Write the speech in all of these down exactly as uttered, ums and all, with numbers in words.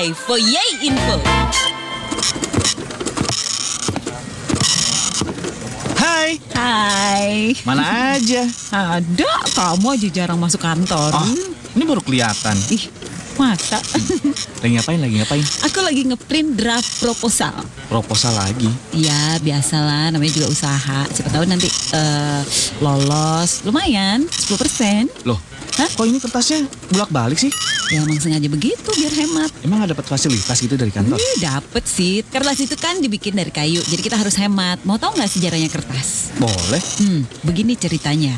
I for Yay Info. Hai. Hai. Mana aja? Ada, kamu aja jarang masuk kantor. Oh, ini baru kelihatan. Ih, masa? Lagi ngapain, lagi ngapain? Aku lagi ngeprint draft proposal. Proposal lagi? Ya, biasalah, namanya juga usaha. Siapa tahu nanti uh, lolos. Lumayan, sepuluh persen. Loh, hah? Kok ini kertasnya bolak-balik sih? Ya emang sengaja begitu biar hemat. Emang dapat fasilitas gitu dari kantor? Ih, dapet sih. Kertas itu kan dibikin dari kayu, jadi kita harus hemat. Mau tahu nggak sejarahnya kertas? Boleh. Hmm, begini ceritanya.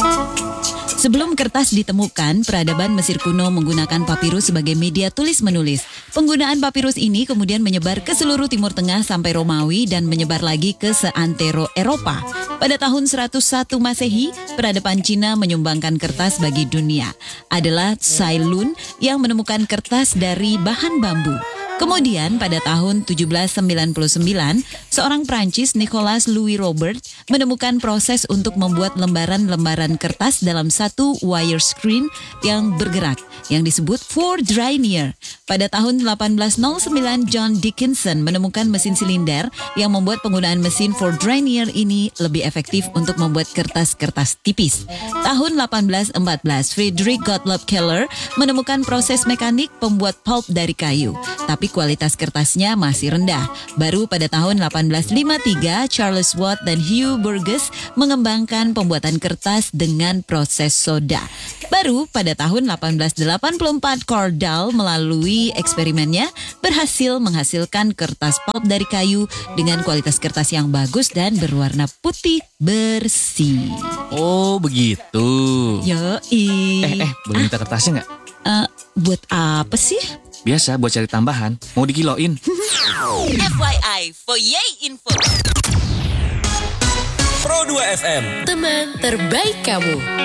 Sebelum kertas ditemukan, peradaban Mesir kuno menggunakan papirus sebagai media tulis-menulis. Penggunaan papirus ini kemudian menyebar ke seluruh Timur Tengah sampai Romawi dan menyebar lagi ke seantero Eropa. Pada tahun seratus satu Masehi, peradaban Cina menyumbangkan kertas bagi dunia. Adalah Cai Lun yang menemukan kertas dari bahan bambu. Kemudian pada tahun tujuh belas sembilan puluh sembilan, seorang Prancis Nicolas Louis Robert menemukan proses untuk membuat lembaran-lembaran kertas dalam satu wire screen yang bergerak, yang disebut Fourdrinier. Pada tahun delapan belas nol sembilan, John Dickinson menemukan mesin silinder yang membuat penggunaan mesin Fourdrinier ini lebih efektif untuk membuat kertas-kertas tipis. Tahun delapan belas empat belas, Friedrich Gottlob Keller menemukan proses mekanik pembuat pulp dari kayu. Tapi kualitas kertasnya masih rendah. Baru pada tahun delapan belas lima puluh tiga, Charles Watt dan Hugh Burgess mengembangkan pembuatan kertas dengan proses soda. Baru pada tahun delapan belas delapan puluh empat, Cordell melalui eksperimennya berhasil menghasilkan kertas pulp dari kayu dengan kualitas kertas yang bagus dan berwarna putih bersih. Oh, begitu. Yoi. Eh, eh, boleh minta kertasnya nggak? Uh, buat apa sih? Biasa buat cari tambahan. Mau dikiloin. F Y I for Yay Info. Pro dua F M, teman terbaik kamu.